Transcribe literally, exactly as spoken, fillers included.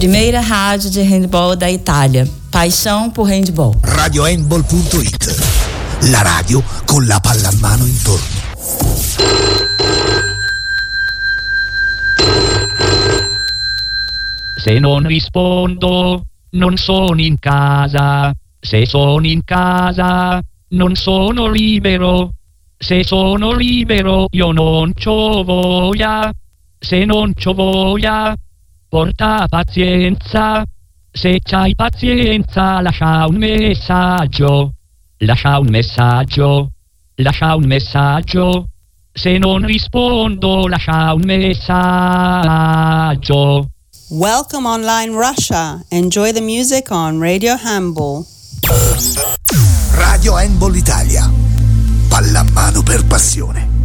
Primeira rádio de handball da Itália. Paixão por handball. radio handball punto it. La radio con la pallamano intorno. Se non rispondo, non sono in casa. Se sono in casa, non sono libero. Se sono libero, io non c'ho voglia. Se non c'ho voglia, porta pazienza. Se c'hai pazienza, lascia un messaggio. Lascia un messaggio. Lascia un messaggio. Se non rispondo, lascia un messaggio. Welcome online Russia. Enjoy the music on Radio Handball. Radio Handball Italia. Pallamano per passione.